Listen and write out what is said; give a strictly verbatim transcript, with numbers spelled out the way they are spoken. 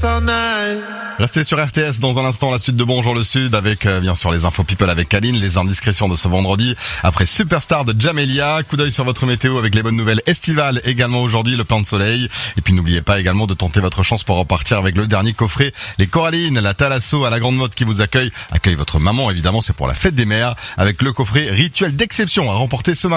Restez sur R T S dans un instant, la suite de Bonjour le Sud avec euh, bien sûr les infos people avec Aline, les indiscrétions de ce vendredi après Superstar de Jamelia. Coup d'œil sur votre météo avec les bonnes nouvelles estivales également aujourd'hui, le plein de soleil. Et puis n'oubliez pas également de tenter votre chance pour repartir avec le dernier coffret, les Corallines, la Thalasso à la Grande Motte qui vous accueille, accueille votre maman évidemment, c'est pour la fête des mères avec le coffret Rituel d'exception à remporter ce matin.